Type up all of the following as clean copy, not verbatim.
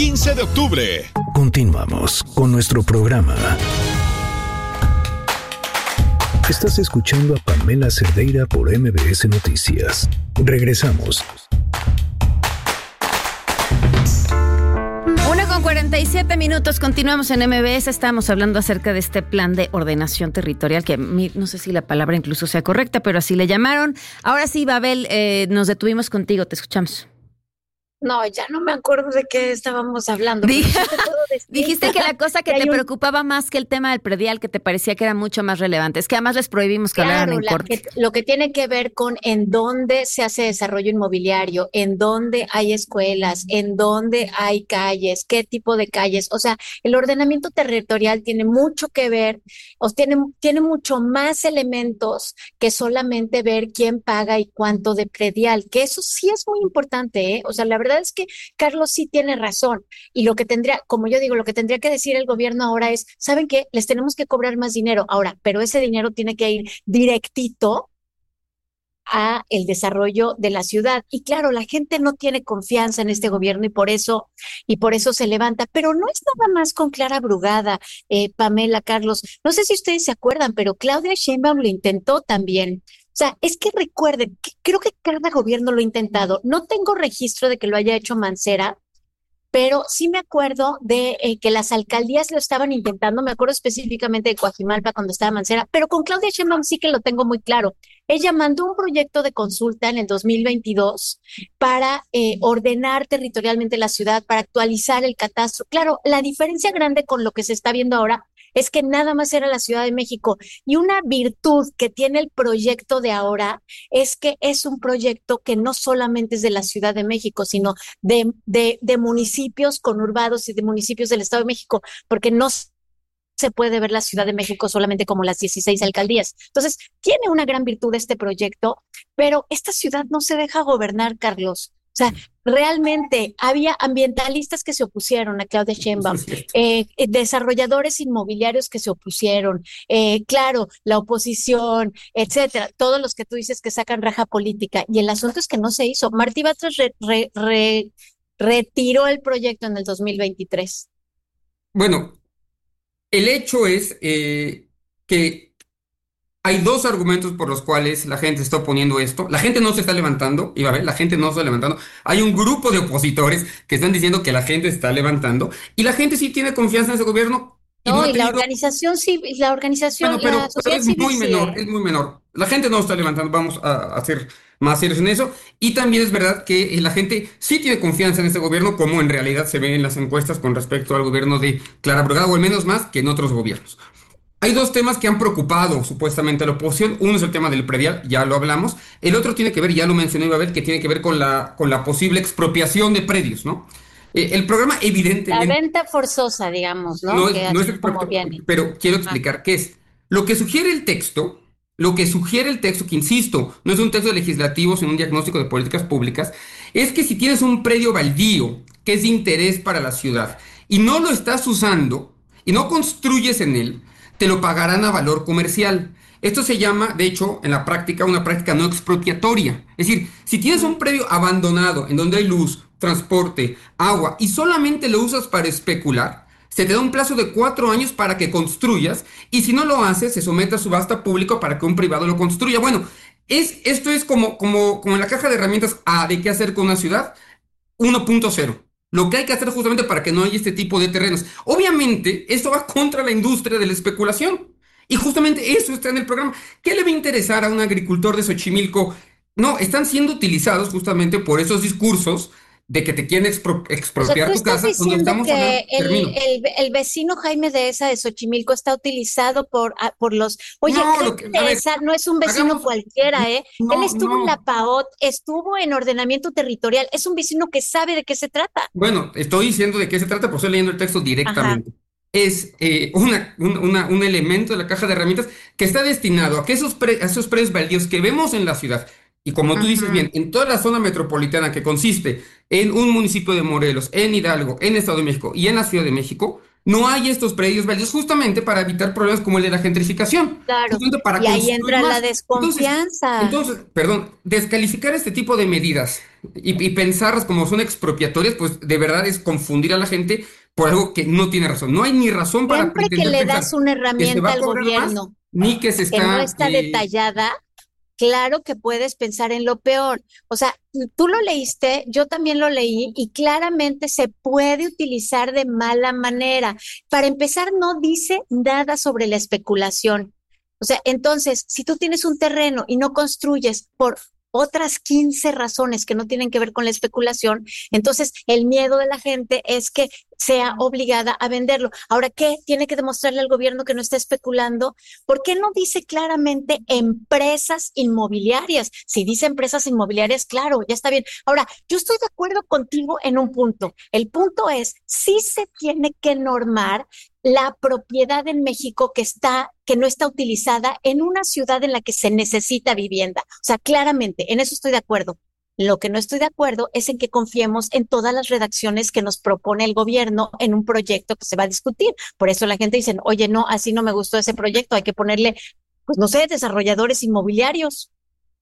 15 de octubre. Continuamos con nuestro programa. Estás escuchando a Pamela Cerdeira por MBS Noticias. Regresamos. 1:47, continuamos en MBS, estamos hablando acerca de este plan de ordenación territorial, que no sé si la palabra incluso sea correcta, pero así le llamaron. Ahora sí, Babel, nos detuvimos contigo, te escuchamos. No, ya no me acuerdo de qué estábamos hablando. Dijiste que la cosa que te preocupaba más que el tema del predial, que te parecía que era mucho más relevante, es que además les prohibimos que hablaran en corte. Lo que tiene que ver con en dónde se hace desarrollo inmobiliario, en dónde hay escuelas, en dónde hay calles, qué tipo de calles. O sea, el ordenamiento territorial tiene mucho que ver, tiene mucho más elementos que solamente ver quién paga y cuánto de predial, que eso sí es muy importante, ¿eh? O sea, la verdad es que Carlos sí tiene razón, y lo que tendría, como yo digo, lo que tendría que decir el gobierno ahora es, ¿saben qué? Les tenemos que cobrar más dinero ahora, pero ese dinero tiene que ir directito a el desarrollo de la ciudad. Y claro, la gente no tiene confianza en este gobierno y por eso se levanta. Pero no es nada más con Clara Brugada, Pamela, Carlos. No sé si ustedes se acuerdan, pero Claudia Sheinbaum lo intentó también. O sea, es que recuerden, creo que cada gobierno lo ha intentado. No tengo registro de que lo haya hecho Mancera, pero sí me acuerdo de que las alcaldías lo estaban intentando. Me acuerdo específicamente de Coajimalpa cuando estaba Mancera, pero con Claudia Sheinbaum sí que lo tengo muy claro. Ella mandó un proyecto de consulta en el 2022 para ordenar territorialmente la ciudad, para actualizar el catastro. Claro, la diferencia grande con lo que se está viendo ahora es que nada más era la Ciudad de México. Y una virtud que tiene el proyecto de ahora es que es un proyecto que no solamente es de la Ciudad de México, sino de municipios conurbados y de municipios del Estado de México, porque no se puede ver la Ciudad de México solamente como las 16 alcaldías. Entonces, tiene una gran virtud este proyecto, pero esta ciudad no se deja gobernar, Carlos. O sea, realmente había ambientalistas que se opusieron a Claudia Sheinbaum, desarrolladores inmobiliarios que se opusieron, claro, la oposición, etcétera, todos los que tú dices que sacan raja política, y el asunto es que no se hizo. Martí Batres retiró el proyecto en el 2023. Bueno, el hecho es que hay dos argumentos por los cuales la gente está oponiendo esto. La gente no se está levantando, y va a ver, la gente no se está levantando. Hay un grupo de opositores que están diciendo que la gente se está levantando, y la gente sí tiene confianza en ese gobierno. No, y la organización sí, la organización, bueno, la sociedad es civil muy menor, es muy menor. La gente no está levantando, vamos a ser más serios en eso. Y también es verdad que la gente sí tiene confianza en este gobierno, como en realidad se ve en las encuestas con respecto al gobierno de Clara Brugada, o al menos más que en otros gobiernos. Hay dos temas que han preocupado supuestamente a la oposición. Uno es el tema del predial, ya lo hablamos. El otro tiene que ver, ya lo mencioné, Babel, que tiene que ver con la posible expropiación de predios, ¿no? El programa evidentemente... La venta forzosa, digamos, ¿no? No es como viene. Pero quiero explicar qué es. Lo que sugiere el texto, que insisto, no es un texto legislativo, sino un diagnóstico de políticas públicas, es que si tienes un predio baldío que es de interés para la ciudad y no lo estás usando y no construyes en él, te lo pagarán a valor comercial. Esto se llama, de hecho, en la práctica, una práctica no expropiatoria. Es decir, si tienes un predio abandonado en donde hay luz, transporte, agua, y solamente lo usas para especular, se te da un plazo de 4 años para que construyas, y si no lo haces, se somete a subasta pública para que un privado lo construya. Bueno, esto es como en la caja de herramientas de qué hacer con una ciudad 1.0. Lo que hay que hacer justamente para que no haya este tipo de terrenos. Obviamente, esto va contra la industria de la especulación. Y justamente eso está en el programa. ¿Qué le va a interesar a un agricultor de Xochimilco? No, están siendo utilizados justamente por esos discursos de que te quieren expropiar tu casa. O sea, tú estás diciendo que el vecino Jaime Dehesa de Xochimilco está utilizado por los... Oye, no, Dehesa no es un vecino cualquiera, ¿eh? Él estuvo en la PAOT, estuvo en ordenamiento territorial, es un vecino que sabe de qué se trata. Bueno, estoy diciendo de qué se trata, pues estoy leyendo el texto directamente. Ajá. Es un elemento de la caja de herramientas que está destinado a que esos predios baldíos que vemos en la ciudad, y como tú dices bien, en toda la zona metropolitana, que consiste en un municipio de Morelos, en Hidalgo, en Estado de México y en la Ciudad de México, no hay estos predios baldíos justamente para evitar problemas como el de la gentrificación, Claro, justamente para y ahí construir entra la más. Entonces, desconfianza. perdón, descalificar este tipo de medidas y pensarlas como son expropiatorias, pues de verdad es confundir a la gente por algo que no tiene razón. No hay ni razón para Siempre que pretender le das pensar una que se va herramienta a al cobrar más, gobierno ni que se que no está... está detallada, claro que puedes pensar en lo peor. O sea, tú lo leíste, yo también lo leí y claramente se puede utilizar de mala manera. Para empezar, no dice nada sobre la especulación. O sea, entonces, si tú tienes un terreno y no construyes por otras 15 razones que no tienen que ver con la especulación, entonces el miedo de la gente es que sea obligada a venderlo. Ahora, ¿qué? Tiene que demostrarle al gobierno que no está especulando. ¿Por qué no dice claramente empresas inmobiliarias? Si dice empresas inmobiliarias, claro, ya está bien. Ahora, yo estoy de acuerdo contigo en un punto. El punto es, sí se tiene que normar la propiedad en México que no está utilizada en una ciudad en la que se necesita vivienda. O sea, claramente, en eso estoy de acuerdo. Lo que no estoy de acuerdo es en que confiemos en todas las redacciones que nos propone el gobierno en un proyecto que se va a discutir. Por eso la gente dice, oye, no, así no me gustó ese proyecto, hay que ponerle, pues no sé, desarrolladores inmobiliarios.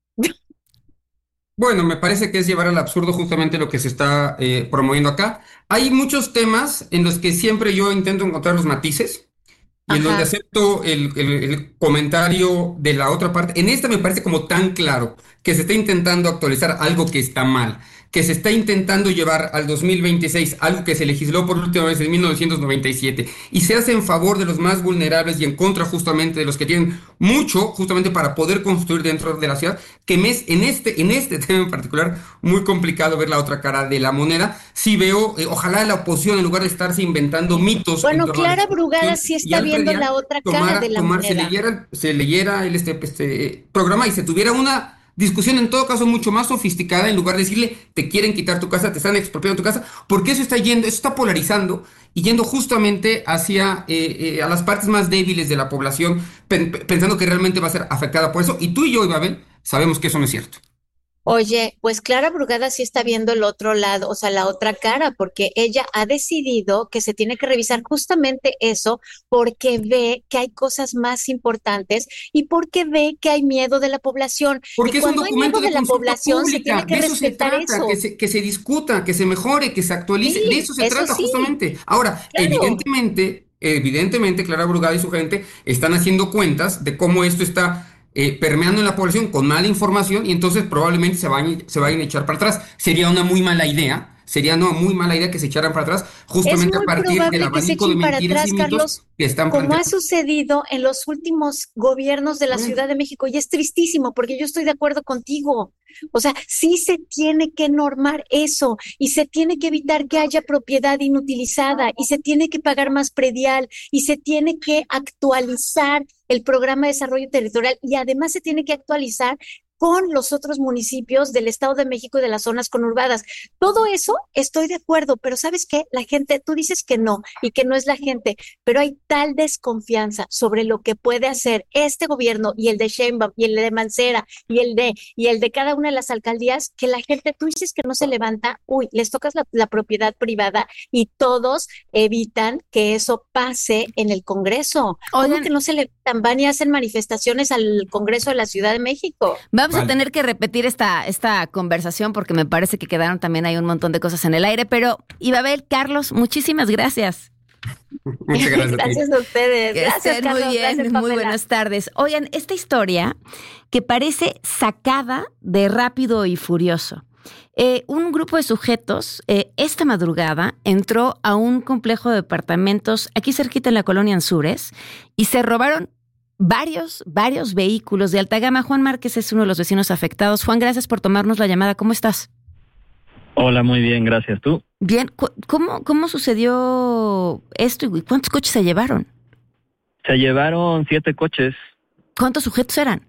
Bueno, me parece que es llevar al absurdo justamente lo que se está promoviendo acá. Hay muchos temas en los que siempre yo intento encontrar los matices y en donde Ajá. acepto el comentario de la otra parte. En esta me parece como tan claro que se está intentando actualizar algo que está mal, que se está intentando llevar al 2026 algo que se legisló por última vez en 1997 y se hace en favor de los más vulnerables y en contra justamente de los que tienen mucho justamente para poder construir dentro de la ciudad, que me es en este tema en particular muy complicado ver la otra cara de la moneda. Sí veo, ojalá la oposición en lugar de estarse inventando mitos en Bueno, torno a la Clara Brugada sí y está al viendo la predial, otra cara de la moneda. se leyera este programa y se tuviera una discusión en todo caso mucho más sofisticada en lugar de decirle te quieren quitar tu casa, te están expropiando tu casa, porque eso está polarizando y yendo justamente hacia a las partes más débiles de la población, pensando que realmente va a ser afectada por eso. Y tú y yo, Ibabel, sabemos que eso no es cierto. Oye, pues Clara Brugada sí está viendo el otro lado, o sea, la otra cara, porque ella ha decidido que se tiene que revisar justamente eso, porque ve que hay cosas más importantes y porque ve que hay miedo de la población. Y Porque es un cuando hay documento miedo de de la consulta población, se pública, tiene que de eso se respetar trata, eso. que se discuta, que se mejore, que se actualice, de Sí, eso se eso trata sí, justamente. Ahora, claro. evidentemente, Clara Brugada y su gente están haciendo cuentas de cómo esto está permeando en la población con mala información y entonces probablemente se vayan a echar para atrás. Sería una muy mala idea, sería una muy mala idea que se echaran para atrás Es justamente a muy partir del probable que se abanico de echen para mentiras y atrás, mitos Carlos, que están como ha planteando. sucedido en los últimos gobiernos de la Está bien. Ciudad de México. Y es tristísimo porque yo estoy de acuerdo contigo. O sea, sí se tiene que normar eso y se tiene que evitar que haya propiedad inutilizada y se tiene que pagar más predial y se tiene que actualizar el programa de desarrollo territorial y además se tiene que actualizar con los otros municipios del Estado de México y de las zonas conurbadas. Todo eso estoy de acuerdo, pero ¿sabes qué? La gente, tú dices que no y que no es la gente, pero hay tal desconfianza sobre lo que puede hacer este gobierno y el de Sheinbaum y el de Mancera y el de cada una de las alcaldías que la gente, tú dices que no se levanta, uy, les tocas la propiedad privada y todos evitan que eso pase en el Congreso. ¿Cómo que Oigan, no se levantan? Van y hacen manifestaciones al Congreso de la Ciudad de México. vamos a Vale. tener que repetir esta conversación porque me parece que quedaron también hay un montón de cosas en el aire, pero Ibabel, Carlos, muchísimas gracias. Muchas gracias a ti. Gracias a ustedes. Que Gracias, estén muy Carlos. bien, Gracias, muy Pamela. buenas tardes. Oigan, esta historia que parece sacada de Rápido y Furioso. Un grupo de sujetos esta madrugada entró a un complejo de departamentos aquí cerquita en la colonia Anzures y se robaron varios vehículos de alta gama. Juan Márquez es uno de los vecinos afectados. Juan, gracias por tomarnos la llamada. ¿Cómo estás? Hola, muy bien, gracias. ¿Tú? Bien, ¿cómo sucedió esto y cuántos coches se llevaron? Se llevaron 7 coches. ¿Cuántos sujetos eran?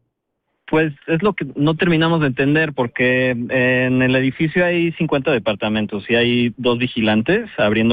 Pues es lo que no terminamos de entender porque en el edificio hay 50 departamentos y hay 2 vigilantes abriendo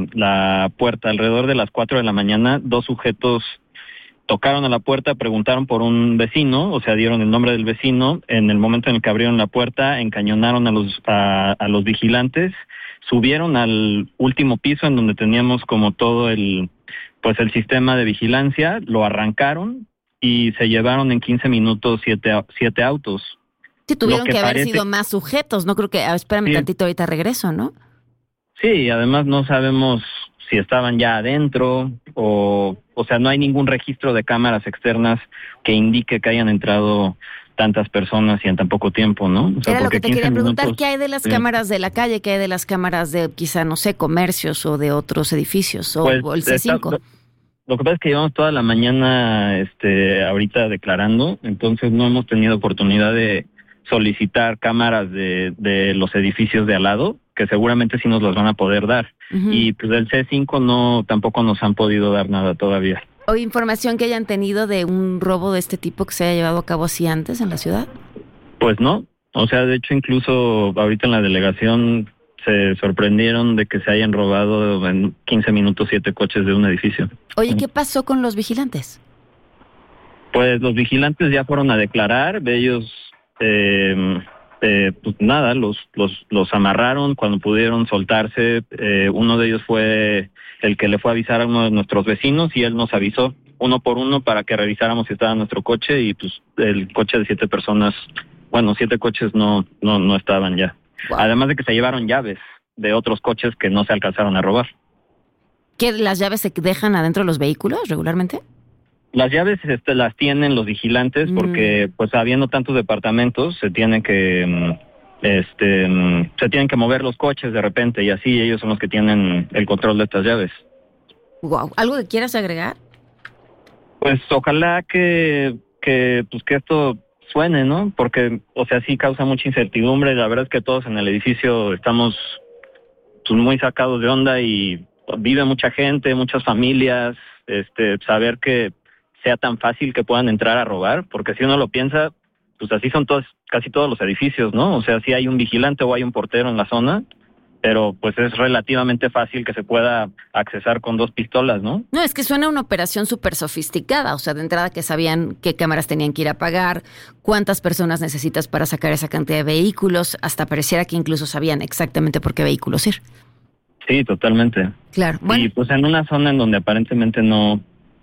la puerta. Alrededor de las 4 de la mañana, 2 sujetos tocaron a la puerta, preguntaron por un vecino, o sea, dieron el nombre del vecino. En el momento en el que abrieron la puerta, encañonaron a los vigilantes, subieron al último piso en donde teníamos como todo el sistema de vigilancia, lo arrancaron y se llevaron en 15 minutos 7 autos. Sí, tuvieron que haber sido más sujetos, no creo que... espérame Sí. tantito, ahorita regreso, ¿no? Sí, además no sabemos si estaban ya adentro o sea, no hay ningún registro de cámaras externas que indique que hayan entrado tantas personas y en tan poco tiempo, ¿no? O sea, Era lo que te 15 quería preguntar, minutos, ¿qué hay de las sí. cámaras de la calle? ¿Qué hay de las cámaras de quizá, no sé, comercios o de otros edificios o el C5? Lo que pasa es que llevamos toda la mañana ahorita declarando, entonces no hemos tenido oportunidad de solicitar cámaras de los edificios de al lado, que seguramente sí nos las van a poder dar. Uh-huh. Y pues del C5 tampoco nos han podido dar nada todavía. ¿O información que hayan tenido de un robo de este tipo que se haya llevado a cabo así antes en la ciudad? Pues no, o sea, de hecho incluso ahorita en la delegación se sorprendieron de que se hayan robado en 15 minutos 7 coches de un edificio. Oye, ¿qué pasó con los vigilantes? Pues los vigilantes ya fueron a declarar, de ellos, pues nada, los amarraron cuando pudieron soltarse. Uno de ellos fue el que le fue a avisar a uno de nuestros vecinos y él nos avisó uno por uno para que revisáramos si estaba nuestro coche y pues el coche de 7 personas, 7 coches no estaban ya. Wow. Además de que se llevaron llaves de otros coches que no se alcanzaron a robar. ¿Que las llaves se dejan adentro de los vehículos regularmente? Las llaves las tienen los vigilantes porque pues habiendo tantos departamentos se tienen que mover los coches de repente y así ellos son los que tienen el control de estas llaves. Wow. ¿Algo que quieras agregar? Pues ojalá que esto suene, ¿no? Porque, o sea, sí causa mucha incertidumbre. La verdad es que todos en el edificio estamos pues, muy sacados de onda y vive mucha gente, muchas familias. Saber que sea tan fácil que puedan entrar a robar, porque si uno lo piensa, pues así son casi todos los edificios, ¿no? O sea, sí hay un vigilante o hay un portero en la zona, pero pues es relativamente fácil que se pueda accesar con 2 pistolas, ¿no? No, es que suena una operación súper sofisticada, o sea, de entrada que sabían qué cámaras tenían que ir a pagar, cuántas personas necesitas para sacar esa cantidad de vehículos, hasta pareciera que incluso sabían exactamente por qué vehículos ir. Sí, totalmente. Claro, bueno. Y pues en una zona en donde aparentemente no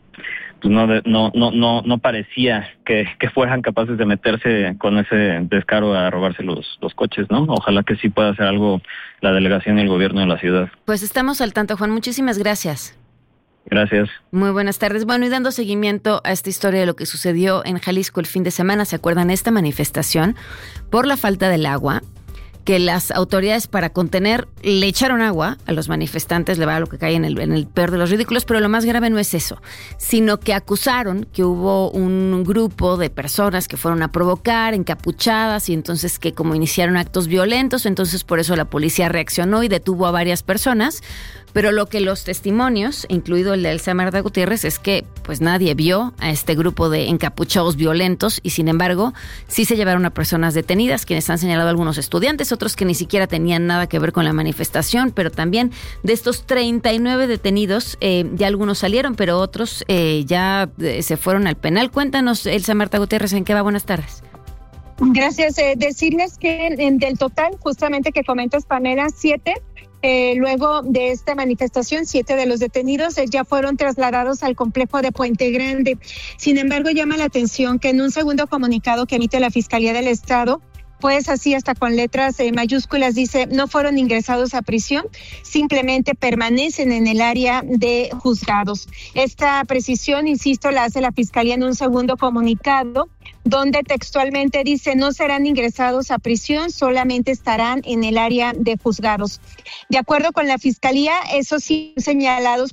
parecía que fueran capaces de meterse con ese descaro a robarse los coches, ¿no? Ojalá que sí pueda hacer algo la delegación y el gobierno de la ciudad. Pues estamos al tanto, Juan. Muchísimas gracias. Gracias. Muy buenas tardes. Bueno, y dando seguimiento a esta historia de lo que sucedió en Jalisco el fin de semana, ¿se acuerdan esta manifestación por la falta del agua? Que las autoridades para contener le echaron agua a los manifestantes, le va a lo que cae en el peor de los ridículos, pero lo más grave no es eso, sino que acusaron que hubo un grupo de personas que fueron a provocar, encapuchadas, y entonces que como iniciaron actos violentos, entonces por eso la policía reaccionó y detuvo a varias personas. Pero lo que los testimonios, incluido el de Elsa Marta Gutiérrez, es que pues nadie vio a este grupo de encapuchados violentos y sin embargo sí se llevaron a personas detenidas, quienes han señalado algunos estudiantes, otros que ni siquiera tenían nada que ver con la manifestación, pero también de estos 39 detenidos, ya algunos salieron, pero otros ya se fueron al penal. Cuéntanos, Elsa Marta Gutiérrez, ¿en qué va? Buenas tardes. Gracias. Decirles que del total, justamente que comentas, Pamela, 7, luego de esta manifestación, 7 de los detenidos ya fueron trasladados al complejo de Puente Grande. Sin embargo, llama la atención que en un segundo comunicado que emite la Fiscalía del Estado, pues así hasta con letras mayúsculas dice, no fueron ingresados a prisión, simplemente permanecen en el área de juzgados. Esta precisión, insisto, la hace la Fiscalía en un segundo comunicado, donde textualmente dice, no serán ingresados a prisión, solamente estarán en el área de juzgados. De acuerdo con la Fiscalía, esos sí señalados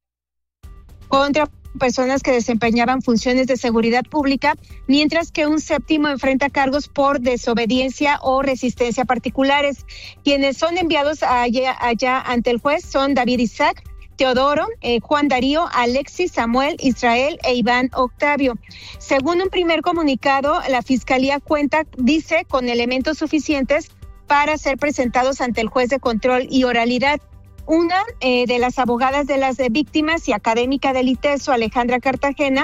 contra personas que desempeñaban funciones de seguridad pública, mientras que un 7º enfrenta cargos por desobediencia o resistencia particulares. Quienes son enviados allá ante el juez son David Isaac, Teodoro, Juan Darío, Alexis, Samuel, Israel e Iván Octavio. Según un primer comunicado, la Fiscalía dice, con elementos suficientes para ser presentados ante el juez de control y oralidad. Una de las abogadas de las víctimas y académica del ITESO, Alejandra Cartagena,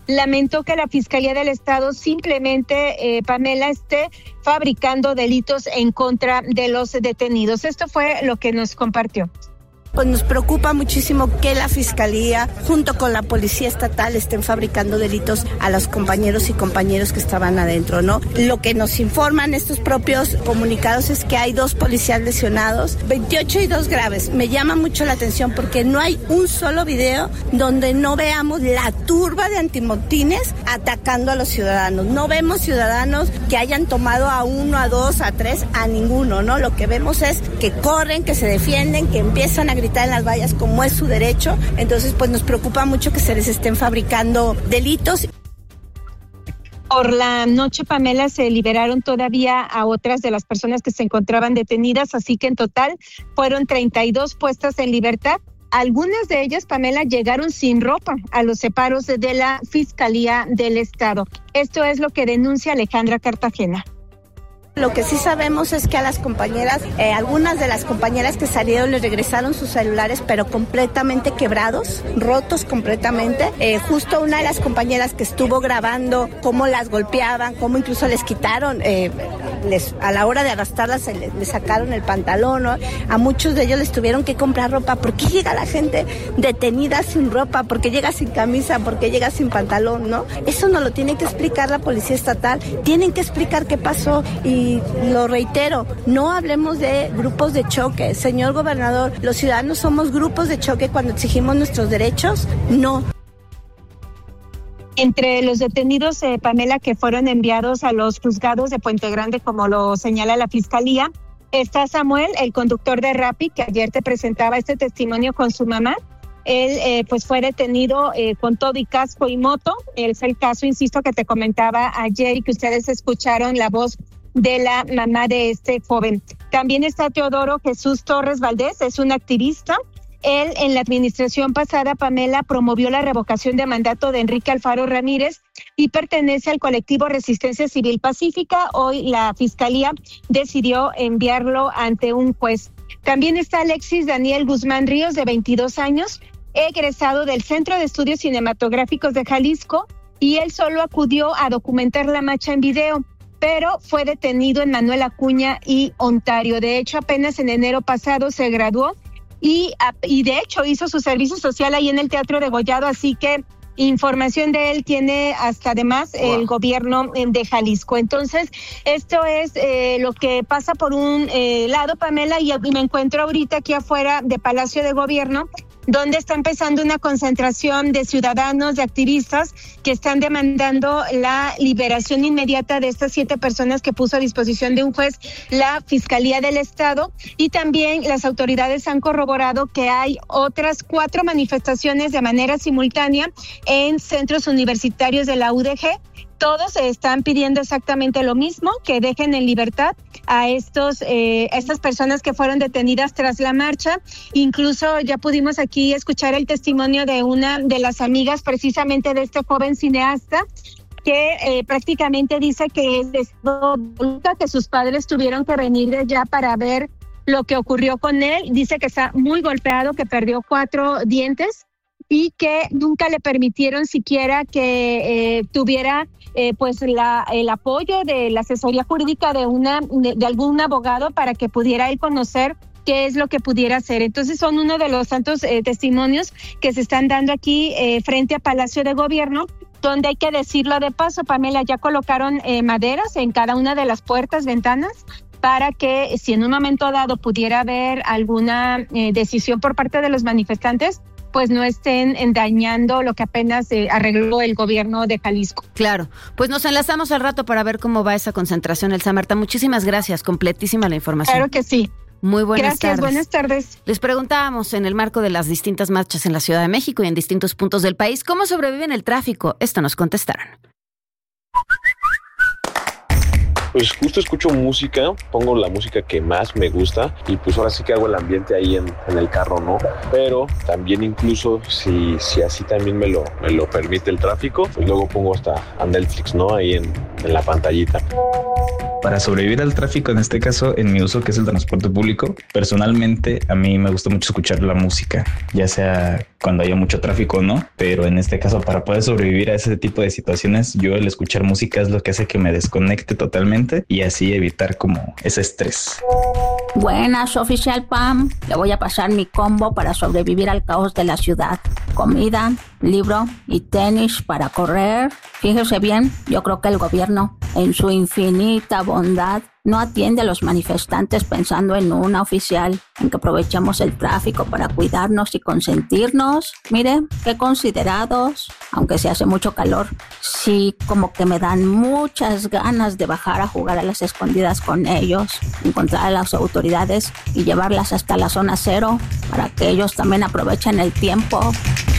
lamentó que la Fiscalía del Estado simplemente, Pamela, esté fabricando delitos en contra de los detenidos. Esto fue lo que nos compartió. Pues nos preocupa muchísimo que la Fiscalía, junto con la Policía Estatal, estén fabricando delitos a los compañeros y compañeras que estaban adentro, ¿no? Lo que nos informan estos propios comunicados es que hay 2 policías lesionados, 28 y 2 graves. Me llama mucho la atención porque no hay un solo video donde no veamos la turba de antimotines atacando a los ciudadanos. No vemos ciudadanos que hayan tomado a 1, a 2, a 3, a ninguno, ¿no? Lo que vemos es que corren, que se defienden, que empiezan a gritar en las vallas como es su derecho. Entonces pues nos preocupa mucho que se les estén fabricando delitos. Por la noche, Pamela, se liberaron todavía a otras de las personas que se encontraban detenidas, así que en total fueron 32 puestas en libertad. Algunas de ellas, Pamela, llegaron sin ropa a los separos de la Fiscalía del Estado. Esto es lo que denuncia Alejandra Cartagena. Lo que sí sabemos es que a las compañeras, algunas de las compañeras que salieron les regresaron sus celulares, pero completamente quebrados, rotos completamente. Justo una de las compañeras que estuvo grabando cómo las golpeaban, cómo incluso les quitaron, a la hora de arrastrarlas les sacaron el pantalón, ¿no? A muchos de ellos les tuvieron que comprar ropa. ¿Por qué llega la gente detenida sin ropa? ¿Por qué llega sin camisa? ¿Por qué llega sin pantalón? ¿No? Eso nos lo tiene que explicar la Policía Estatal. Tienen que explicar qué pasó y lo reitero, no hablemos de grupos de choque. Señor gobernador, los ciudadanos somos grupos de choque cuando exigimos nuestros derechos, no. Entre los detenidos, Pamela, que fueron enviados a los juzgados de Puente Grande, como lo señala la Fiscalía, está Samuel, el conductor de Rappi, que ayer te presentaba este testimonio con su mamá. Él pues fue detenido con todo y casco y moto. Es el caso, insisto, que te comentaba ayer y que ustedes escucharon la voz de la mamá de este joven. También está Teodoro Jesús Torres Valdés, es un activista. Él en la administración pasada, Pamela, promovió la revocación de mandato de Enrique Alfaro Ramírez y pertenece al colectivo Resistencia Civil Pacífica. Hoy la Fiscalía decidió enviarlo ante un juez. También está Alexis Daniel Guzmán Ríos, de 22 años, egresado del Centro de Estudios Cinematográficos de Jalisco, y él solo acudió a documentar la marcha en video, pero fue detenido en Manuel Acuña y Ontario. De hecho, apenas en enero pasado se graduó y de hecho hizo su servicio social ahí en el Teatro Degollado, así que información de él tiene hasta además el gobierno de Jalisco. Entonces, esto es lo que pasa por un lado, Pamela, y me encuentro ahorita aquí afuera de Palacio de Gobierno, donde está empezando una concentración de ciudadanos, de activistas que están demandando la liberación inmediata de estas 7 personas que puso a disposición de un juez la Fiscalía del Estado, y también las autoridades han corroborado que hay otras 4 manifestaciones de manera simultánea en centros universitarios de la UDG. Todos están pidiendo exactamente lo mismo, que dejen en libertad a estas personas que fueron detenidas tras la marcha. Incluso ya pudimos aquí escuchar el testimonio de una de las amigas precisamente de este joven cineasta, que prácticamente dice que sus padres tuvieron que venir de allá para ver lo que ocurrió con él. Dice que está muy golpeado, que perdió 4 dientes y que nunca le permitieron siquiera que tuviera pues el apoyo de la asesoría jurídica de algún abogado para que pudiera él conocer qué es lo que pudiera hacer. Entonces son uno de los tantos testimonios que se están dando aquí frente a Palacio de Gobierno, donde hay que decirlo de paso, Pamela, ya colocaron maderas en cada una de las puertas, ventanas, para que si en un momento dado pudiera haber alguna decisión por parte de los manifestantes, pues no estén dañando lo que apenas arregló el gobierno de Jalisco. Claro, pues nos enlazamos al rato para ver cómo va esa concentración, Elsa Marta. Muchísimas gracias, completísima la información. Claro que sí. Muy buenas tardes. Buenas tardes. Les preguntábamos en el marco de las distintas marchas en la Ciudad de México y en distintos puntos del país, ¿cómo sobreviven el tráfico? Esto nos contestaron. Pues justo escucho música, pongo la música que más me gusta y pues ahora sí que hago el ambiente ahí en el carro, ¿no? Pero también incluso si así también me lo permite el tráfico, pues luego pongo hasta a Netflix, ¿no? Ahí en la pantallita. Para sobrevivir al tráfico, en este caso, en mi uso, que es el transporte público, personalmente a mí me gusta mucho escuchar la música, ya sea cuando haya mucho tráfico o no, pero en este caso, para poder sobrevivir a ese tipo de situaciones, yo el escuchar música es lo que hace que me desconecte totalmente y así evitar como ese estrés. Buenas, oficial Pam. Le voy a pasar mi combo para sobrevivir al caos de la ciudad. Comida, libro y tenis para correr. Fíjese bien, yo creo que el gobierno, en su infinita bondad, no atiende a los manifestantes pensando en una oficial, en que aprovechemos el tráfico para cuidarnos y consentirnos. Mire, qué considerados, aunque se hace mucho calor. Sí, como que me dan muchas ganas de bajar a jugar a las escondidas con ellos, encontrar a las autoridades y llevarlas hasta la zona cero para que ellos también aprovechen el tiempo.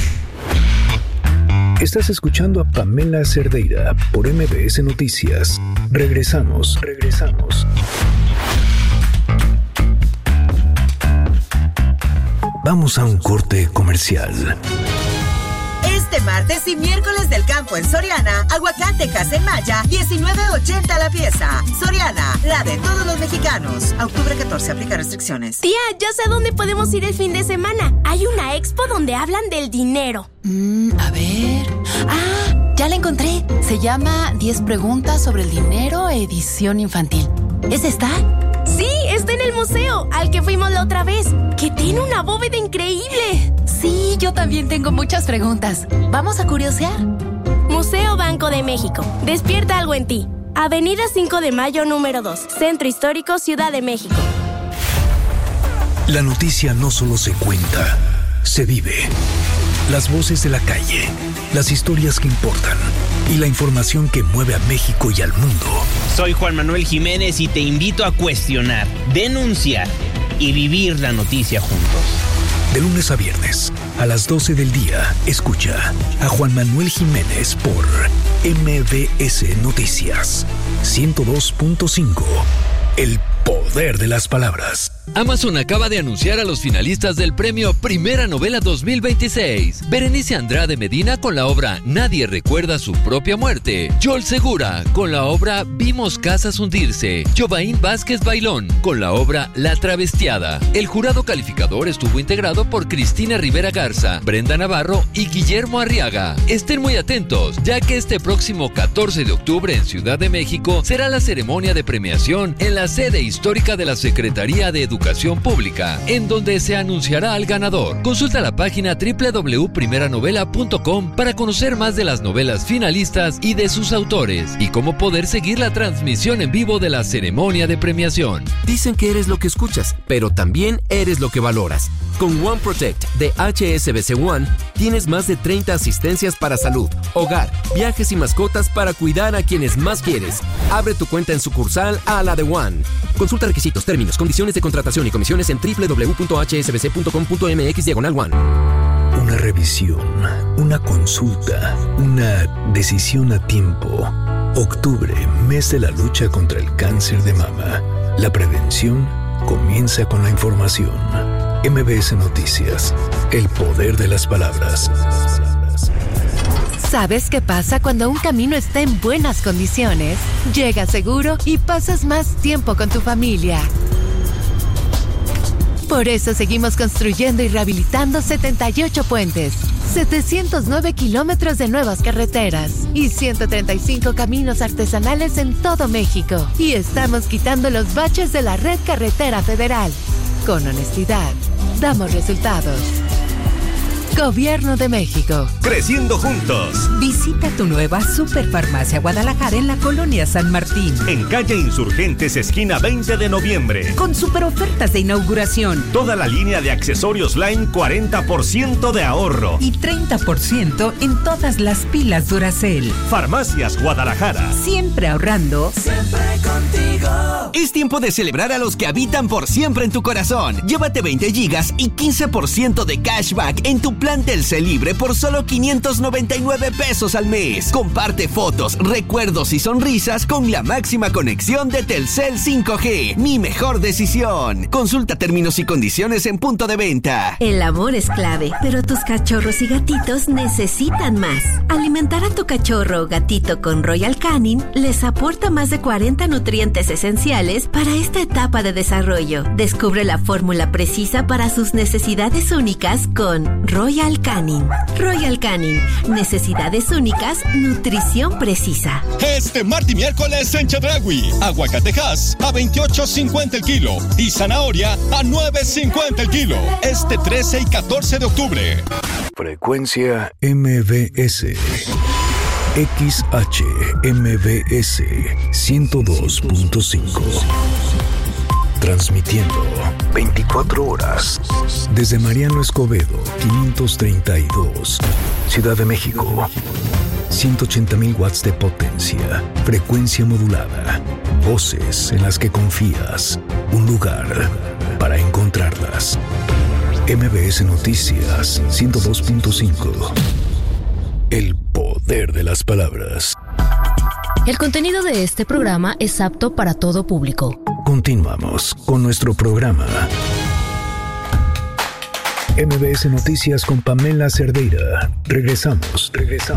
Estás escuchando a Pamela Cerdeira por MBS Noticias. Regresamos. Vamos a un corte comercial. Este martes y miércoles del campo en Soriana, aguacatejas en Maya, $19.80 la pieza. Soriana, la de todos los mexicanos. A octubre 14, aplica restricciones. Tía, ya sé a dónde podemos ir el fin de semana. Hay una expo donde hablan del dinero. A ver... ya la encontré. Se llama 10 preguntas sobre el dinero, edición infantil. ¿Es esta? Sí, está en el museo, al que fuimos la otra vez, que tiene una bóveda increíble. Sí, yo también tengo muchas preguntas. ¿Vamos a curiosear? Museo Banco de México. Despierta algo en ti. Avenida 5 de Mayo, número 2. Centro Histórico, Ciudad de México. La noticia no solo se cuenta, se vive. Las voces de la calle, las historias que importan y la información que mueve a México y al mundo. Soy Juan Manuel Jiménez y te invito a cuestionar, denunciar y vivir la noticia juntos. De lunes a viernes, a las 12 del día, escucha a Juan Manuel Jiménez por MBS Noticias 102.5. El poder de las palabras. Amazon acaba de anunciar a los finalistas del premio Primera Novela 2026. Berenice Andrade Medina con la obra Nadie recuerda su propia muerte. Joel Segura con la obra Vimos casas hundirse. Jovaín Vázquez Bailón con la obra La travestiada. El jurado calificador estuvo integrado por Cristina Rivera Garza, Brenda Navarro y Guillermo Arriaga. Estén muy atentos, ya que este próximo 14 de octubre en Ciudad de México será la ceremonia de premiación en la sede histórica de la Secretaría de Educación Pública, en donde se anunciará al ganador. Consulta la página www.primeranovela.com para conocer más de las novelas finalistas y de sus autores, y cómo poder seguir la transmisión en vivo de la ceremonia de premiación. Dicen que eres lo que escuchas, pero también eres lo que valoras. Con One Protect de HSBC One, tienes más de 30 asistencias para salud, hogar, viajes y mascotas para cuidar a quienes más quieres. Abre tu cuenta en sucursal a la de One. Consulta requisitos, términos, condiciones de contratación y comisiones en www.hsbc.com.mx/one. Una revisión, una consulta, una decisión a tiempo. Octubre, mes de la lucha contra el cáncer de mama. La prevención comienza con la información. MBS Noticias, el poder de las palabras. ¿Sabes qué pasa cuando un camino está en buenas condiciones? Llega seguro y pasas más tiempo con tu familia. Por eso seguimos construyendo y rehabilitando 78 puentes, 709 kilómetros de nuevas carreteras y 135 caminos artesanales en todo México. Y estamos quitando los baches de la red carretera federal. Con honestidad, damos resultados. Gobierno de México. Creciendo juntos. Visita tu nueva Superfarmacia Guadalajara en la colonia San Martín. En calle Insurgentes, esquina 20 de noviembre. Con super ofertas de inauguración. Toda la línea de accesorios Line, 40% de ahorro. Y 30% en todas las pilas Duracell. Farmacias Guadalajara. Siempre ahorrando. Siempre contigo. Es tiempo de celebrar a los que habitan por siempre en tu corazón. Llévate 20 gigas y 15% de cashback en tu plan Telcel Libre por solo 599 pesos al mes. Comparte fotos, recuerdos y sonrisas con la máxima conexión de Telcel 5G. Mi mejor decisión. Consulta términos y condiciones en punto de venta. El amor es clave, pero tus cachorros y gatitos necesitan más. Alimentar a tu cachorro o gatito con Royal Canin les aporta más de 40 nutrientes esenciales para esta etapa de desarrollo. Descubre la fórmula precisa para sus necesidades únicas con Royal Canin. Royal Canin, necesidades únicas, nutrición precisa. Este martes y miércoles en Chedraui, aguacatejas a 28.50 el kilo y zanahoria a 9.50 el kilo. Este 13 y 14 de octubre. Frecuencia MBS. XHMBS 102.5. Transmitiendo 24 horas desde Mariano Escobedo 532, Ciudad de México. 180,000 watts de potencia, frecuencia modulada, voces en las que confías, un lugar para encontrarlas. MBS Noticias 102.5. El poder de las palabras. El contenido de este programa es apto para todo público. Continuamos con nuestro programa. MBS Noticias con Pamela Cerdeira. Regresamos.